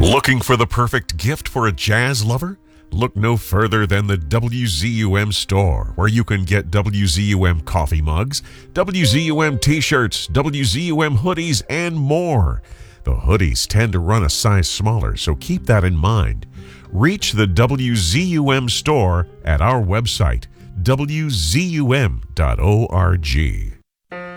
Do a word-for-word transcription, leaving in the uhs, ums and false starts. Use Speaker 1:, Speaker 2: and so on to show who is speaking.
Speaker 1: Looking for the perfect gift for a jazz lover? Look no further than the W Z U M store, where you can get W Z U M coffee mugs, W Z U M t-shirts, W Z U M hoodies, and more. The hoodies tend to run a size smaller, so keep that in mind. Reach the W Z U M store at our website, W Z U M dot org.